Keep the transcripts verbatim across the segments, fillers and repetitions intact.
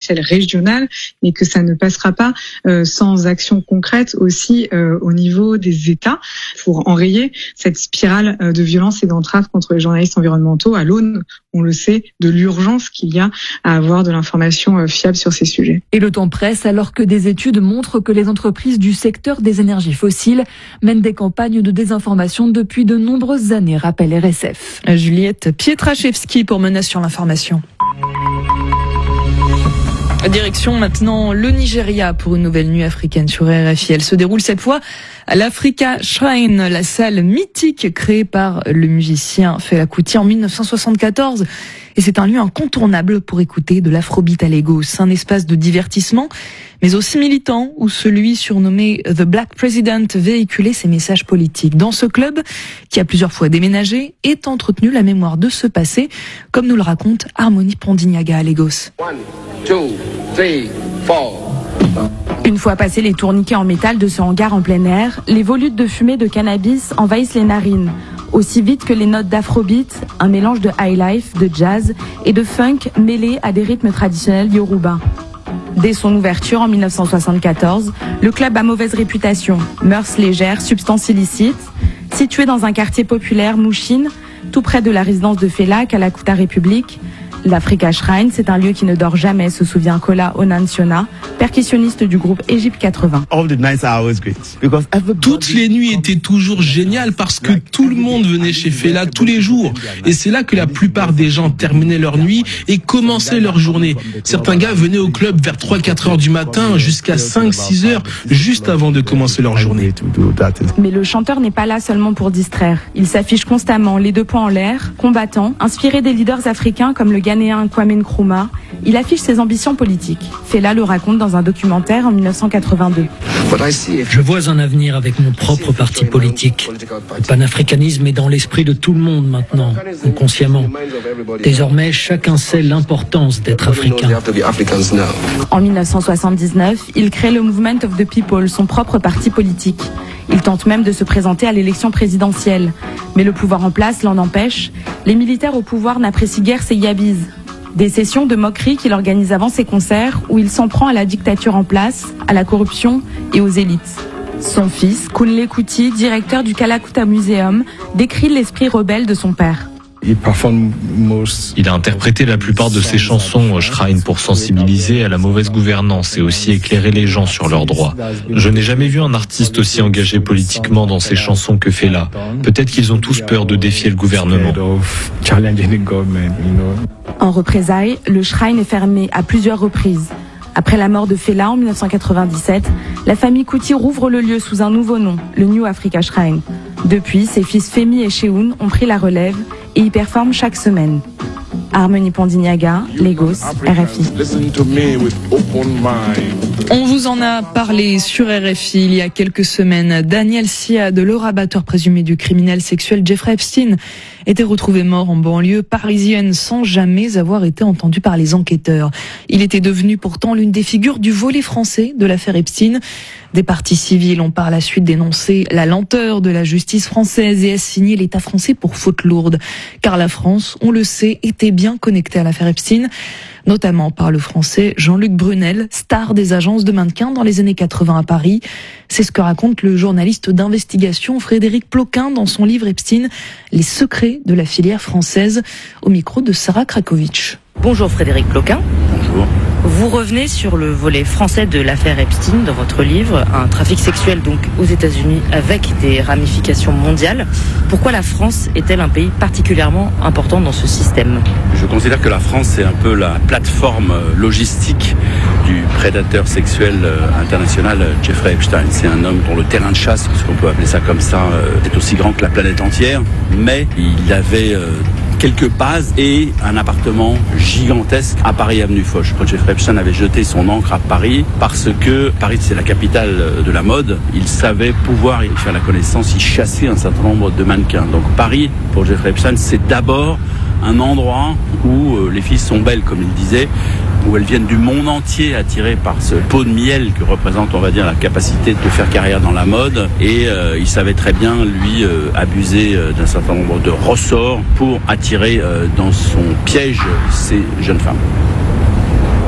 l'échelle régionale, mais que ça ne passera pas euh, sans action concrète aussi euh, au niveau des États pour enrayer cette spirale euh, de violence et d'entrave contre les journalistes environnementaux à l'aune, on le sait, de l'urgence qu'il y a à avoir de l'information euh, fiable sur ces sujets. Et le temps presse alors que des études montrent que les entreprises du secteur des énergies fossiles mènent des campagnes de désinformation depuis de nombreuses années, rappelle R S F. Juliette Pietraszewski pour Menace sur l'information. Direction maintenant le Nigeria pour une nouvelle nuit africaine sur R F I. Elle se déroule cette fois à l'Africa Shrine, la salle mythique créée par le musicien Fela Kuti en mille neuf cent soixante-quatorze. Et c'est un lieu incontournable pour écouter de l'afrobeat à Lagos. Un espace de divertissement, mais aussi militant, où celui surnommé The Black President véhiculait ses messages politiques. Dans ce club, qui a plusieurs fois déménagé, est entretenu la mémoire de ce passé, comme nous le raconte Harmonie Pandinyaga à Lagos. One, two, three, four. Une fois passés les tourniquets en métal de ce hangar en plein air, les volutes de fumée de cannabis envahissent les narines. Aussi vite que les notes d'afrobeat, un mélange de highlife, de jazz et de funk mêlés à des rythmes traditionnels yoruba. Dès son ouverture en mille neuf cent soixante-quatorze, le club a mauvaise réputation, mœurs légères, substances illicites. Situé dans un quartier populaire, Mushin, tout près de la résidence de Fela, Kalakuta République, l'Africa Shrine, c'est un lieu qui ne dort jamais, se souvient Kola Onansiona, percussionniste du groupe Egypte quatre-vingts. Toutes les nuits étaient toujours géniales parce que tout le monde venait chez Fela tous les jours. Et c'est là que la plupart des gens terminaient leur nuit et commençaient leur journée. Certains gars venaient au club vers trois quatre heures du matin jusqu'à cinq six heures juste avant de commencer leur journée. Mais le chanteur n'est pas là seulement pour distraire. Il s'affiche constamment, les deux poings en l'air, combattant, inspiré des leaders africains comme le Ghanéen Kwame Nkrumah. Il affiche ses ambitions politiques. Fela le raconte dans un documentaire en mille neuf cent quatre-vingt-deux. Je vois un avenir avec mon propre parti politique. Le panafricanisme est dans l'esprit de tout le monde maintenant, inconsciemment. Désormais, chacun sait l'importance d'être africain. En mille neuf cent soixante-dix-neuf, il crée le Movement of the People, son propre parti politique. Il tente même de se présenter à l'élection présidentielle. Mais le pouvoir en place l'en empêche. Les militaires au pouvoir n'apprécient guère ses yabis. Des sessions de moquerie qu'il organise avant ses concerts où il s'en prend à la dictature en place, à la corruption et aux élites. Son fils, Kunle Kuti, directeur du Kalakuta Museum, décrit l'esprit rebelle de son père. Il a interprété la plupart de ses chansons au Shrine pour sensibiliser à la mauvaise gouvernance et aussi éclairer les gens sur leurs droits. Je n'ai jamais vu un artiste aussi engagé politiquement dans ses chansons que Fela. Peut-être qu'ils ont tous peur de défier le gouvernement. En représailles, le Shrine est fermé à plusieurs reprises. Après la mort de Fela en mille neuf cent quatre-vingt-dix-sept, la famille Kuti rouvre le lieu sous un nouveau nom, le New Africa Shrine. Depuis, ses fils Femi et Sheun ont pris la relève et y performent chaque semaine. Harmonie Pandinyaga, Lagos, R F I. On vous en a parlé sur R F I il y a quelques semaines. Daniel Siad, le rabatteur présumé du criminel sexuel Jeffrey Epstein, était retrouvé mort en banlieue parisienne sans jamais avoir été entendu par les enquêteurs. Il était devenu pourtant l'une des figures du volet français de l'affaire Epstein. Des parties civiles ont par la suite dénoncé la lenteur de la justice française et assigné l'État français pour faute lourde. Car la France, on le sait, était bien connectée à l'affaire Epstein, notamment par le français Jean-Luc Brunel, star des agences de mannequins dans les années quatre-vingts à Paris. C'est ce que raconte le journaliste d'investigation Frédéric Ploquin dans son livre Epstein, Les secrets de la filière française, au micro de Sarah Krakowicz. Bonjour Frédéric Ploquin. Bonjour. Vous revenez sur le volet français de l'affaire Epstein dans votre livre, un trafic sexuel donc aux États-Unis avec des ramifications mondiales. Pourquoi la France est-elle un pays particulièrement important dans ce système ? Je considère que la France c'est un peu la plateforme logistique du prédateur sexuel international Jeffrey Epstein. C'est un homme dont le terrain de chasse, parce qu'on peut appeler ça comme ça, est aussi grand que la planète entière, mais il avait quelques bases et un appartement gigantesque à Paris avenue Foch. Jeffrey Epstein avait jeté son ancre à Paris parce que Paris c'est la capitale de la mode. Il savait pouvoir y faire la connaissance, y chasser un certain nombre de mannequins. Donc Paris, pour Jeffrey Epstein, c'est d'abord un endroit où euh, les filles sont belles, comme il disait, où elles viennent du monde entier attirées par ce pot de miel que représente, on va dire, la capacité de faire carrière dans la mode. Et euh, il savait très bien, lui, euh, abuser euh, d'un certain nombre de ressorts pour attirer euh, dans son piège ces jeunes femmes.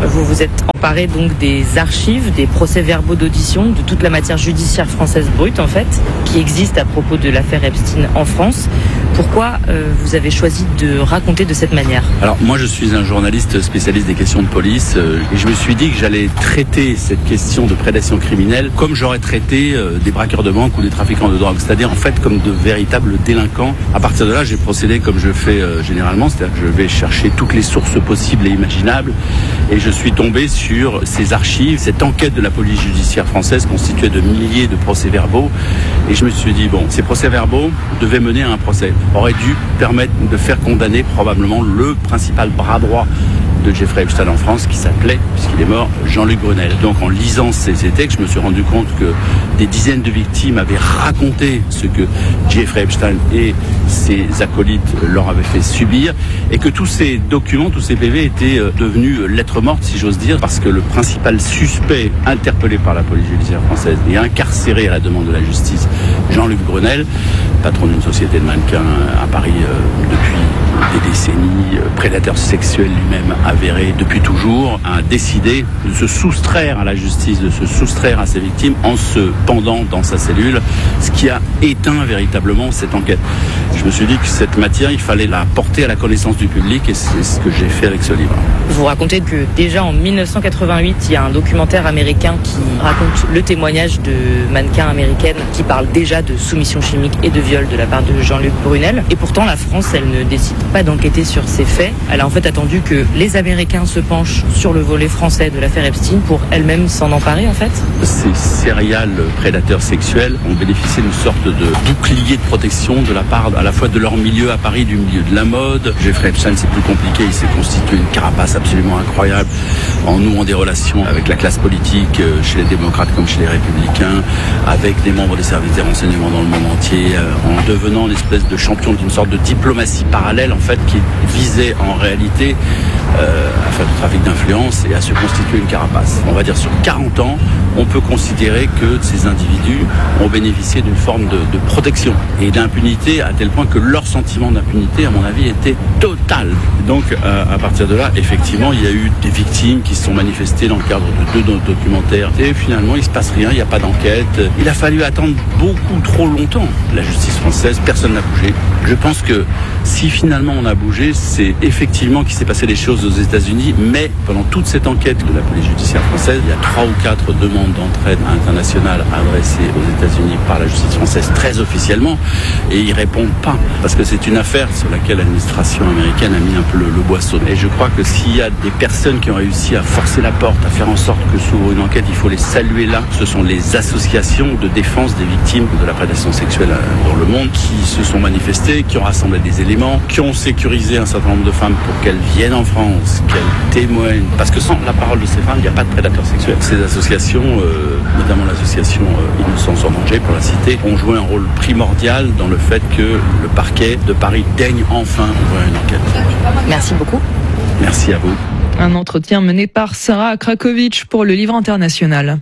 vous vous êtes emparé donc des archives, des procès-verbaux d'audition, de toute la matière judiciaire française brute en fait, qui existe à propos de l'affaire Epstein en France. Pourquoi euh, vous avez choisi de raconter de cette manière ? Alors moi je suis un journaliste spécialiste des questions de police euh, et je me suis dit que j'allais traiter cette question de prédation criminelle comme j'aurais traité euh, des braqueurs de banque ou des trafiquants de drogue, c'est-à-dire en fait comme de véritables délinquants. À partir de là j'ai procédé comme je fais euh, généralement, c'est-à-dire que je vais chercher toutes les sources possibles et imaginables et je suis tombé sur ces archives, cette enquête de la police judiciaire française constituée de milliers de procès-verbaux et je me suis dit bon, ces procès-verbaux devaient mener à un procès, aurait dû permettre de faire condamner probablement le principal bras droit de Jeffrey Epstein en France, qui s'appelait, puisqu'il est mort, Jean-Luc Brunel. Donc en lisant ces, ces textes, je me suis rendu compte que des dizaines de victimes avaient raconté ce que Jeffrey Epstein et ses acolytes leur avaient fait subir, et que tous ces documents, tous ces P V étaient devenus lettres mortes, si j'ose dire, parce que le principal suspect interpellé par la police judiciaire française et incarcéré à la demande de la justice, Jean-Luc Brunel, patron d'une société de mannequins à Paris euh, depuis des décennies, prédateur sexuel lui-même avéré depuis toujours, a décidé de se soustraire à la justice, de se soustraire à ses victimes en se pendant dans sa cellule, ce qui a éteint véritablement cette enquête. Je me suis dit que cette matière, il fallait la porter à la connaissance du public et c'est ce que j'ai fait avec ce livre. Vous racontez que déjà en mille neuf cent quatre-vingt-huit, il y a un documentaire américain qui raconte le témoignage de mannequins américaines qui parlent déjà de soumission chimique et de viol de la part de Jean-Luc Brunel. Et pourtant, la France, elle ne décide pas d'enquêter sur ces faits. Elle a en fait attendu que les Américains se penchent sur le volet français de l'affaire Epstein pour elle-même s'en emparer en fait. Ces serial prédateurs sexuels ont bénéficié d'une sorte de bouclier de protection de la part à la fois de leur milieu à Paris, du milieu de la mode. Jeffrey Epstein, c'est plus compliqué, il s'est constitué une carapace absolument incroyable en nouant des relations avec la classe politique, chez les démocrates comme chez les républicains, avec des membres des services des renseignements dans le monde entier, en devenant une espèce de champion d'une sorte de diplomatie parallèle en fait qui visait en réalité euh, à faire du trafic d'influence et à se constituer une carapace. On va dire sur quarante ans, on peut considérer que ces individus ont bénéficié d'une forme de, de protection et d'impunité à tel point que leur sentiment d'impunité, à mon avis, était total. Donc euh, à partir de là, effectivement, il y a eu des victimes qui se sont manifestées dans le cadre de deux documentaires et finalement il se passe rien, il n'y a pas d'enquête. Il a fallu attendre beaucoup trop longtemps. La justice française, personne n'a bougé. Je pense que si finalement on a bougé, c'est effectivement qu'il s'est passé des choses aux États-Unis, mais pendant toute cette enquête de la police judiciaire française, il y a trois ou quatre demandes d'entraide internationale adressées aux États-Unis par la justice française très officiellement, et ils répondent pas, parce que c'est une affaire sur laquelle l'administration américaine a mis un peu le, le boisseau. Et je crois que s'il y a des personnes qui ont réussi à forcer la porte, à faire en sorte que s'ouvre une enquête, il faut les saluer là. Ce sont les associations de défense des victimes de la prédation sexuelle dans le monde qui se sont manifestées, qui ont rassemblé des éléments, qui ont sécurisé un certain nombre de femmes pour qu'elles viennent en France, qu'elles témoignent, parce que sans la parole de ces femmes, il n'y a pas de prédateurs sexuels. Ces associations, euh, notamment l'association euh, Innocence en danger, pour la citer, ont joué un rôle primordial dans le fait que le parquet de Paris daigne enfin ouvrir une enquête. Merci beaucoup. Merci à vous. Un entretien mené par Sarah Krakovic pour le Livre International.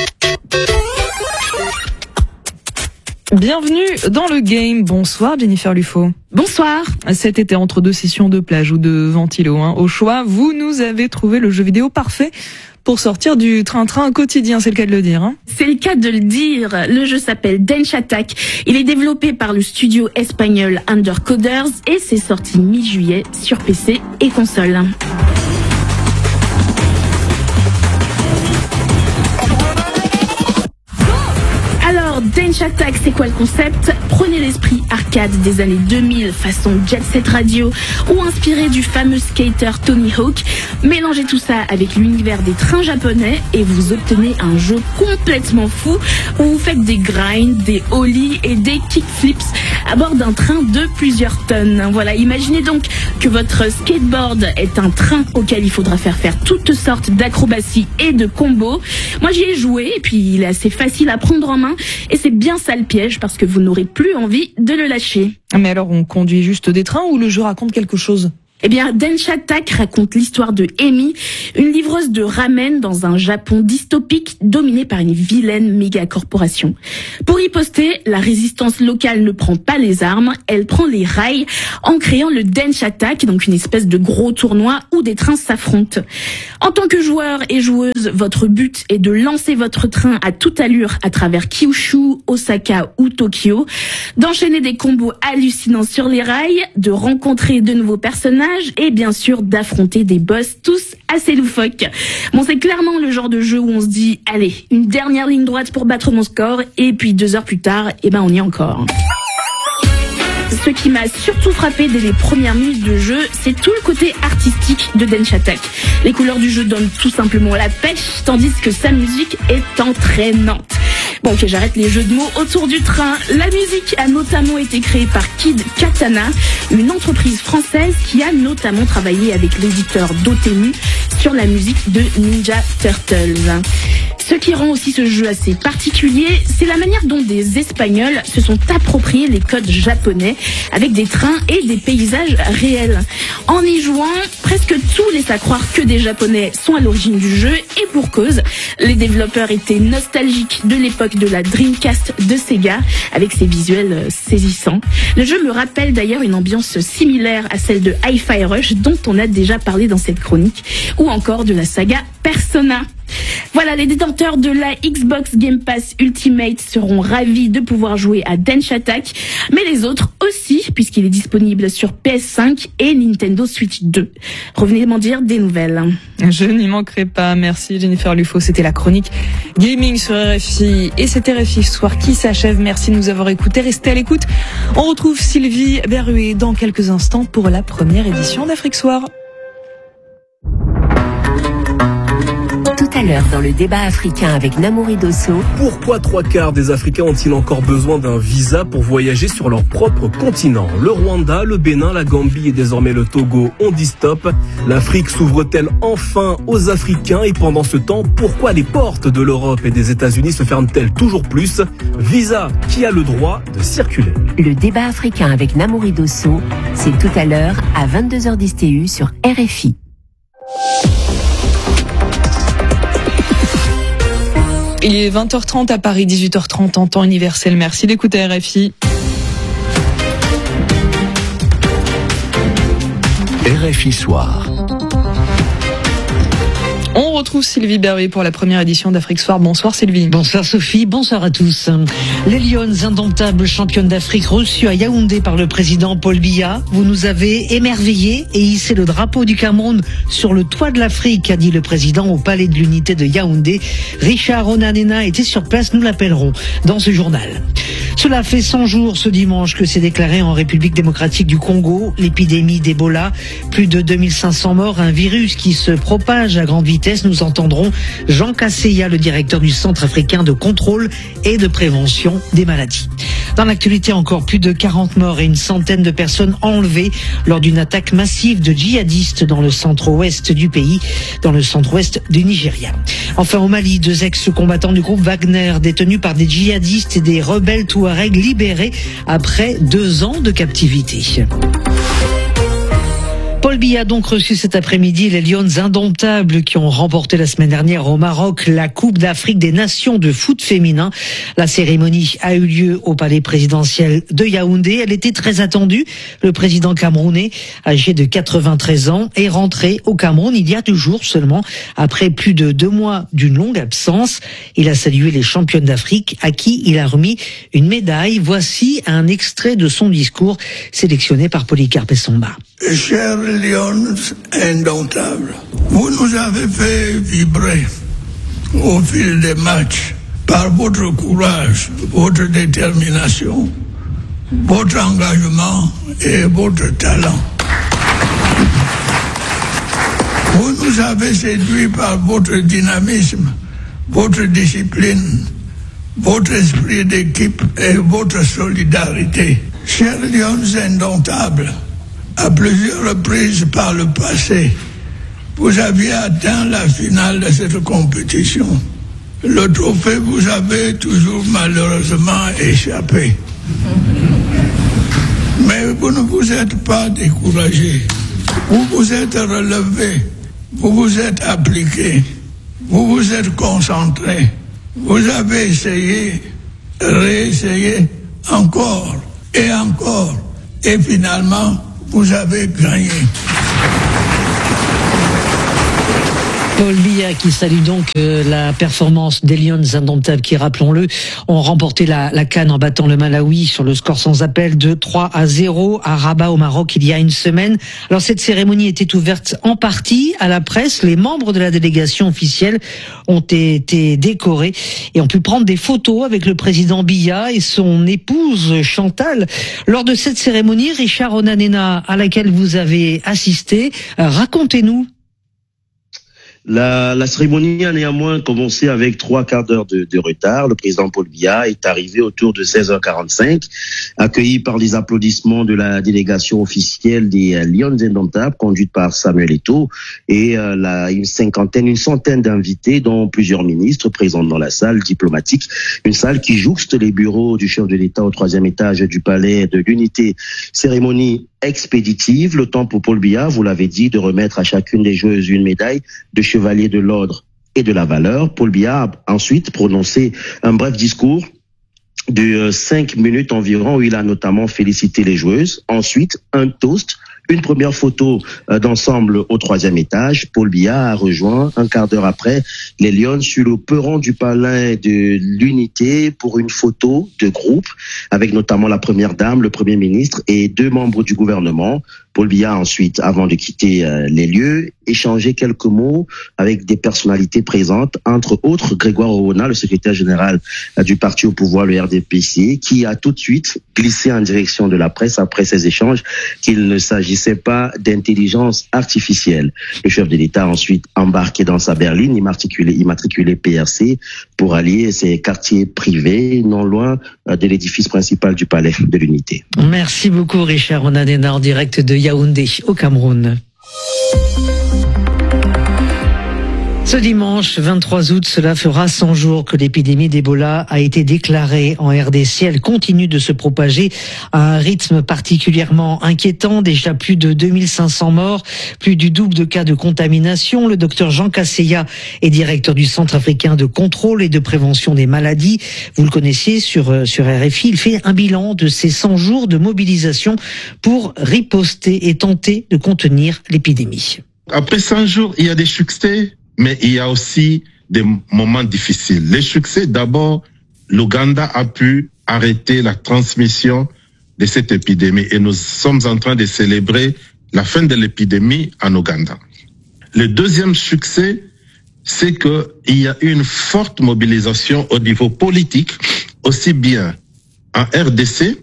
Bienvenue dans le game. Bonsoir Jennifer Lufo. Bonsoir. Cet été, entre deux sessions de plage ou de ventilo, hein, au choix, vous nous avez trouvé le jeu vidéo parfait pour sortir du train-train quotidien, c'est le cas de le dire. Hein. C'est le cas de le dire. Le jeu s'appelle Densha Attack. Il est développé par le studio espagnol Undercoders et c'est sorti mi-juillet sur P C et console. Alors, Densha Attack, c'est quoi le concept? Prenez l'esprit arcade des années deux mille façon Jet Set Radio ou inspiré du fameux skater Tony Hawk. Mélangez tout ça avec l'univers des trains japonais et vous obtenez un jeu complètement fou où vous faites des grinds, des ollies et des kickflips à bord d'un train de plusieurs tonnes. Voilà, imaginez donc que votre skateboard est un train auquel il faudra faire faire toutes sortes d'acrobaties et de combos. Moi j'y ai joué et puis il est assez facile à prendre en main et c'est bien ça le piège parce que vous n'aurez plus envie de le lâcher. Mais alors on conduit juste des trains ou le jeu raconte quelque chose ? Eh bien, Densha Tak raconte l'histoire de Amy, une livreuse de ramen dans un Japon dystopique dominé par une vilaine méga-corporation. Pour y poster, la résistance locale ne prend pas les armes, elle prend les rails en créant le Densha Tak, donc une espèce de gros tournoi où des trains s'affrontent. En tant que joueur et joueuse, votre but est de lancer votre train à toute allure à travers Kyushu, Osaka ou Tokyo, d'enchaîner des combos hallucinants sur les rails, de rencontrer de nouveaux personnages et bien sûr d'affronter des boss tous assez loufoques. Bon, c'est clairement le genre de jeu où on se dit « Allez, une dernière ligne droite pour battre mon score » et puis deux heures plus tard, eh ben on y est encore. Ce qui m'a surtout frappé dès les premières minutes de jeu, c'est tout le côté artistique de Densha Tak. Les couleurs du jeu donnent tout simplement la pêche, tandis que sa musique est entraînante. Bon, ok, j'arrête les jeux de mots autour du train. La musique a notamment été créée par Kid Katana, une entreprise française qui a notamment travaillé avec l'éditeur Dotemu sur la musique de Ninja Turtles. Ce qui rend aussi ce jeu assez particulier, c'est la manière dont des Espagnols se sont appropriés les codes japonais avec des trains et des paysages réels. En y jouant, presque tout laisse à croire que des Japonais sont à l'origine du jeu et pour cause, les développeurs étaient nostalgiques de l'époque de la Dreamcast de Sega avec ses visuels saisissants. Le jeu me rappelle d'ailleurs une ambiance similaire à celle de Hi-Fi Rush dont on a déjà parlé dans cette chronique ou encore de la saga Persona. Voilà, les détenteurs de la Xbox Game Pass Ultimate seront ravis de pouvoir jouer à Densha Tak, mais les autres aussi, puisqu'il est disponible sur P S cinq et Nintendo Switch deux. Revenez m'en dire des nouvelles. Je n'y manquerai pas, merci Jennifer Lufo, c'était la chronique Gaming sur R F I, et c'était R F I ce soir qui s'achève, merci de nous avoir écoutés, restez à l'écoute. On retrouve Sylvie Berruet dans quelques instants pour la première édition d'Afrique Soir. Tout à l'heure dans le débat africain avec Namouri Dosso. Pourquoi trois quarts des Africains ont-ils encore besoin d'un visa pour voyager sur leur propre continent? Le Rwanda, le Bénin, la Gambie et désormais le Togo ont dit stop. L'Afrique s'ouvre-t-elle enfin aux Africains? Et pendant ce temps, pourquoi les portes de l'Europe et des États-Unis se ferment-elles toujours plus? Visa, qui a le droit de circuler? Le débat africain avec Namouri Dosso, c'est tout à l'heure à vingt-deux heures dix T U sur R F I. Il est vingt heures trente à Paris, dix-huit heures trente en temps universel. Merci d'écouter R F I. R F I Soir. On retrouve Sylvie Berruet pour la première édition d'Afrique Soir. Bonsoir Sylvie. Bonsoir Sophie, bonsoir à tous. Les Lions, indomptables championnes d'Afrique, reçues à Yaoundé par le président Paul Biya. Vous nous avez émerveillés et hissé le drapeau du Cameroun sur le toit de l'Afrique, a dit le président au palais de l'unité de Yaoundé. Richard Onanena était sur place, nous l'appellerons dans ce journal. Cela fait cent jours ce dimanche que s'est déclaré en République démocratique du Congo l'épidémie d'Ebola. Plus de deux mille cinq cents morts, un virus qui se propage à grande vitesse. Nous entendrons Jean Kasseya, le directeur du Centre africain de contrôle et de prévention des maladies. Dans l'actualité, encore plus de quarante morts et une centaine de personnes enlevées lors d'une attaque massive de djihadistes dans le centre-ouest du pays, dans le centre-ouest du Nigeria. Enfin, au Mali, deux ex-combattants du groupe Wagner détenus par des djihadistes et des rebelles touaregs libérés après deux ans de captivité. Paul Biya a donc reçu cet après-midi les Lions indomptables qui ont remporté la semaine dernière au Maroc la Coupe d'Afrique des Nations de foot féminin. La cérémonie a eu lieu au palais présidentiel de Yaoundé. Elle était très attendue. Le président camerounais, âgé de quatre-vingt-treize ans, est rentré au Cameroun il y a deux jours seulement, après plus de deux mois d'une longue absence. Il a salué les championnes d'Afrique à qui il a remis une médaille. Voici un extrait de son discours sélectionné par Polycarpe Essomba. Chers Lions indomptables, vous nous avez fait vibrer au fil des matchs par votre courage, votre détermination, votre engagement et votre talent. Vous nous avez séduits par votre dynamisme, votre discipline, votre esprit d'équipe et votre solidarité. Chers Lions indomptables, à plusieurs reprises par le passé, vous aviez atteint la finale de cette compétition. Le trophée vous avait toujours malheureusement échappé. Mais vous ne vous êtes pas découragés. Vous vous êtes relevé, vous vous êtes appliqué, vous vous êtes concentré, vous avez essayé, réessayé, encore et encore, et finalement, vous avez gagné. Paul Biya qui salue donc euh, la performance des Lions indomptables qui, rappelons-le, ont remporté la, la CAN en battant le Malawi sur le score sans appel de trois à zéro à Rabat au Maroc il y a une semaine. Alors cette cérémonie était ouverte en partie à la presse. Les membres de la délégation officielle ont été décorés et ont pu prendre des photos avec le président Biya et son épouse Chantal. Lors de cette cérémonie, Richard Onanena, à laquelle vous avez assisté, euh, racontez-nous. La, la cérémonie a néanmoins commencé avec trois quarts d'heure de, de retard. Le président Paul Biya est arrivé autour de seize heures quarante-cinq, accueilli par les applaudissements de la délégation officielle des euh, Lions indomptables, conduite par Samuel Eto'o, et euh, la, une cinquantaine, une centaine d'invités, dont plusieurs ministres présents dans la salle diplomatique. Une salle qui jouxte les bureaux du chef de l'État au troisième étage du palais de l'Unité. Cérémonie expéditive, le temps pour Paul Biya, vous l'avez dit, de remettre à chacune des joueuses une médaille de chevalier de l'ordre et de la valeur. Paul Biya a ensuite prononcé un bref discours de cinq minutes environ où il a notamment félicité les joueuses. Ensuite, un toast, une première photo d'ensemble au troisième étage. Paul Biya a rejoint un quart d'heure après les Lions sur le perron du palais de l'Unité pour une photo de groupe avec notamment la première dame, le premier ministre et deux membres du gouvernement. Paul Biya ensuite, avant de quitter euh, les lieux, échangé quelques mots avec des personnalités présentes, entre autres Grégoire Orona, le secrétaire général euh, du parti au pouvoir, le R D P C, qui a tout de suite glissé en direction de la presse après ces échanges qu'il ne s'agissait pas d'intelligence artificielle. Le chef de l'État a ensuite embarqué dans sa berline, immatriculé, immatriculé P R C, pour allier ses quartiers privés, non loin euh, de l'édifice principal du palais de l'Unité. Merci beaucoup Richard Onanena en direct de Yaoundé au Cameroun. Ce dimanche vingt-trois août, cela fera cent jours que l'épidémie d'Ebola a été déclarée en R D C. Elle continue de se propager à un rythme particulièrement inquiétant. Déjà plus de deux mille cinq cents morts, plus du double de cas de contamination. Le docteur Jean Kaseya est directeur du Centre africain de contrôle et de prévention des maladies. Vous le connaissiez sur, sur R F I. Il fait un bilan de ces cent jours de mobilisation pour riposter et tenter de contenir l'épidémie. Après cent jours, il y a des succès. Mais il y a aussi des moments difficiles. Les succès, d'abord, l'Ouganda a pu arrêter la transmission de cette épidémie et nous sommes en train de célébrer la fin de l'épidémie en Ouganda. Le deuxième succès, c'est qu'il y a eu une forte mobilisation au niveau politique, aussi bien en R D C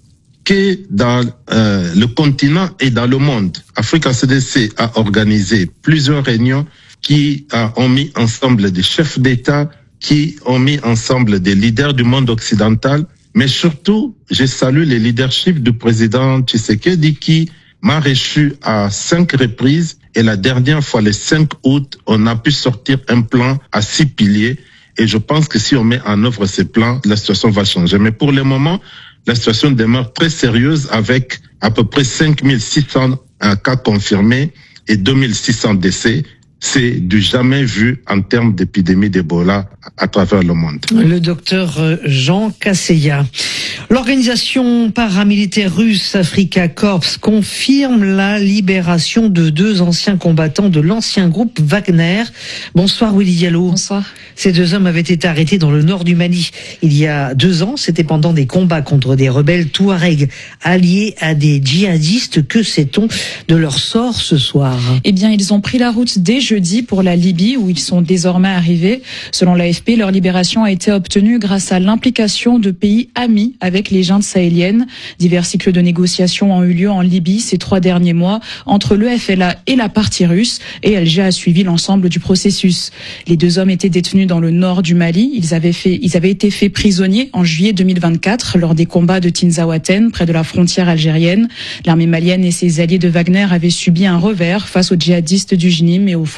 que dans euh, le continent et dans le monde. Africa C D C a organisé plusieurs réunions qui ont mis ensemble des chefs d'État, qui ont mis ensemble des leaders du monde occidental. Mais surtout, je salue le leadership du président Tshisekedi qui m'a reçu à cinq reprises. Et la dernière fois, le cinq août, on a pu sortir un plan à six piliers. Et je pense que si on met en œuvre ces plans, la situation va changer. Mais pour le moment, la situation demeure très sérieuse avec à peu près cinq mille six cents cas confirmés et deux mille six cents décès. C'est du jamais vu en termes d'épidémie d'Ebola à travers le monde. Le docteur Jean Kaseya. L'organisation paramilitaire russe Afrika Korps confirme la libération de deux anciens combattants de l'ancien groupe Wagner. Bonsoir Willy Diallo. Bonsoir. Ces deux hommes avaient été arrêtés dans le nord du Mali il y a deux ans. C'était pendant des combats contre des rebelles touaregs alliés à des djihadistes. Que sait-on de leur sort ce soir? Eh bien, ils ont pris la route dès jeudi pour la Libye où ils sont désormais arrivés. Selon l'A F P, leur libération a été obtenue grâce à l'implication de pays amis avec les juntes sahéliennes. Divers cycles de négociations ont eu lieu en Libye ces trois derniers mois entre le F L A et la partie russe et Alger a suivi l'ensemble du processus. Les deux hommes étaient détenus dans le nord du Mali. Ils avaient fait, ils avaient été faits prisonniers en juillet deux mille vingt-quatre lors des combats de Tinzaouaten près de la frontière algérienne. L'armée malienne et ses alliés de Wagner avaient subi un revers face aux djihadistes du J N I M et aux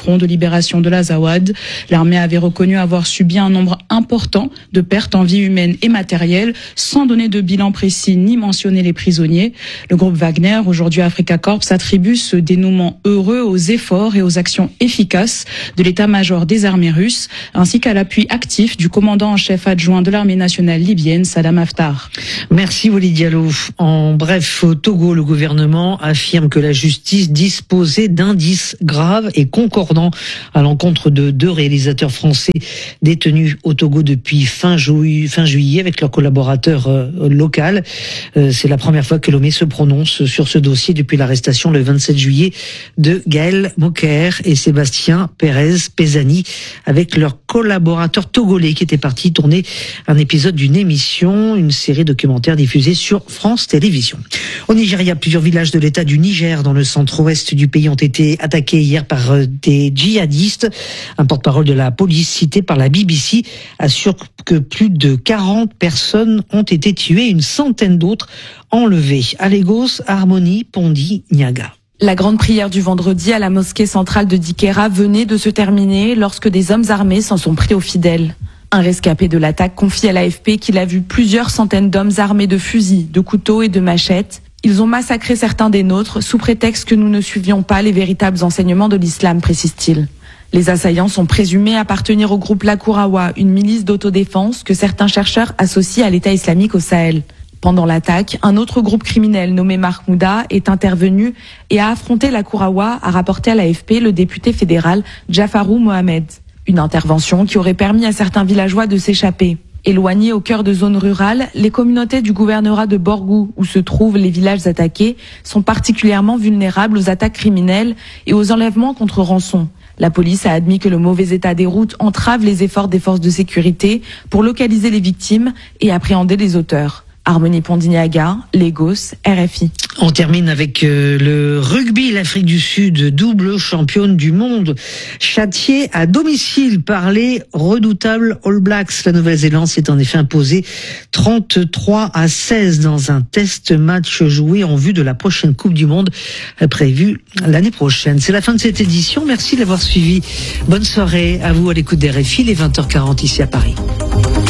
Front de libération de l'Azawad. L'armée avait reconnu avoir subi un nombre important de pertes en vie humaine et matérielle, sans donner de bilan précis ni mentionner les prisonniers. Le groupe Wagner, aujourd'hui Africa Corps, attribue ce dénouement heureux aux efforts et aux actions efficaces de l'état-major des armées russes, ainsi qu'à l'appui actif du commandant en chef adjoint de l'armée nationale libyenne, Saddam Haftar. Merci Wally Diallo. En bref, au Togo, le gouvernement affirme que la justice disposait d'indices graves et concordants à l'encontre de deux réalisateurs français détenus au Togo depuis fin, ju- fin juillet avec leur collaborateur euh, local. Euh, c'est la première fois que Lomé se prononce sur ce dossier depuis l'arrestation le vingt-sept juillet de Gaël Moker et Sébastien Pérez Pesani avec leur collaborateur togolais qui était parti tourner un épisode d'une émission, une série documentaire diffusée sur France Télévisions. Au Nigeria, plusieurs villages de l'État du Niger dans le centre-ouest du pays ont été attaqués hier par des djihadistes. Un porte-parole de la police cité par la B B C assure que plus de quarante personnes ont été tuées, une centaine d'autres enlevées. À Lagos, Harmonie Pondi Niaga. La grande prière du vendredi à la mosquée centrale de Dikera venait de se terminer lorsque des hommes armés s'en sont pris aux fidèles. Un rescapé de l'attaque confie à l'A F P qu'il a vu plusieurs centaines d'hommes armés de fusils, de couteaux et de machettes. Ils ont massacré certains des nôtres sous prétexte que nous ne suivions pas les véritables enseignements de l'islam, précise-t-il. Les assaillants sont présumés appartenir au groupe Lakurawa, une milice d'autodéfense que certains chercheurs associent à l'État islamique au Sahel. Pendant l'attaque, un autre groupe criminel nommé Mahmouda est intervenu et a affronté Lakurawa, a rapporté à l'A F P le député fédéral Jafarou Mohamed. Une intervention qui aurait permis à certains villageois de s'échapper. Éloignés au cœur de zones rurales, les communautés du gouvernorat de Borgou, où se trouvent les villages attaqués, sont particulièrement vulnérables aux attaques criminelles et aux enlèvements contre rançon. La police a admis que le mauvais état des routes entrave les efforts des forces de sécurité pour localiser les victimes et appréhender les auteurs. Harmonie Pondignaga, Lagos, R F I. On termine avec euh, le rugby. L'Afrique du Sud, double championne du monde, châtiée à domicile par les redoutables All Blacks. La Nouvelle-Zélande s'est en effet imposée trente-trois à seize dans un test match joué en vue de la prochaine Coupe du Monde prévue l'année prochaine. C'est la fin de cette édition. Merci de l'avoir suivi. Bonne soirée à vous à l'écoute des R F I, les vingt heures quarante ici à Paris.